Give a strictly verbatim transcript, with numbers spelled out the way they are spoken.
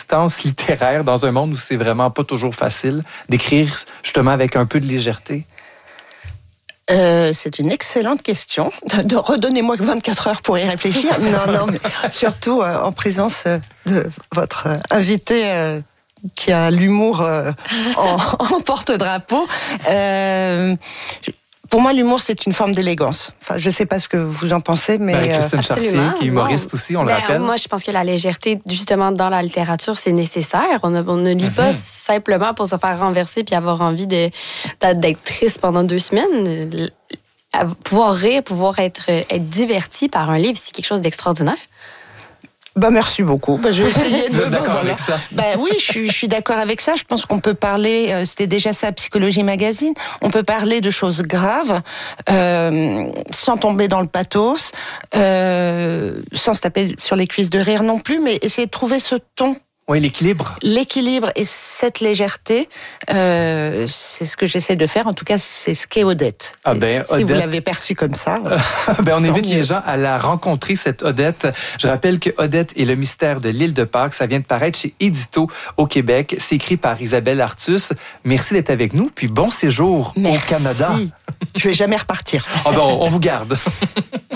résistance littéraire dans un monde où c'est vraiment pas toujours facile d'écrire justement avec un peu de légèreté? Euh, c'est une excellente question. De, redonnez-moi vingt-quatre heures pour y réfléchir. Non, non, mais surtout euh, en présence euh, de votre euh, invité euh, qui a l'humour euh, en, en porte-drapeau. Euh, Pour moi, l'humour, c'est une forme d'élégance. Enfin, je ne sais pas ce que vous en pensez, mais... Marie-Christine Chartier, qui est humoriste non. aussi, on le ben, rappelle. Moi, je pense que la légèreté, justement, dans la littérature, c'est nécessaire. On, a, on ne lit mm-hmm. pas simplement pour se faire renverser puis avoir envie de, d'être triste pendant deux semaines. Pouvoir rire, pouvoir être, être diverti par un livre, c'est quelque chose d'extraordinaire. Ben, merci beaucoup. Ben, je vais essayer de... Vous êtes d'accord voilà. avec ça? Ben, oui, je suis, je suis d'accord avec ça. Je pense qu'on peut parler, euh, c'était déjà ça, Psychologie Magazine, on peut parler de choses graves euh, sans tomber dans le pathos, euh, sans se taper sur les cuisses de rire non plus, mais essayer de trouver ce ton. Oui, l'équilibre. L'équilibre et cette légèreté, euh, c'est ce que j'essaie de faire. En tout cas, c'est ce qu'est Odette. Ah ben, si Odette... vous l'avez perçue comme ça. ben, on invite les gens à la rencontrer, cette Odette. Je rappelle que Odette et le mystère de l'île de Pâques, ça vient de paraître chez Édito au Québec. C'est écrit par Isabelle Artus. Merci d'être avec nous, puis bon séjour Merci. au Canada. Je vais jamais repartir. Ah ben, on, on vous garde.